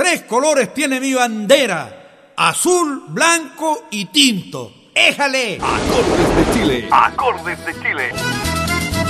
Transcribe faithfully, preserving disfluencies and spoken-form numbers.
Tres colores tiene mi bandera: azul, blanco y tinto. ¡Éjale! Acordes de Chile. Acordes de Chile.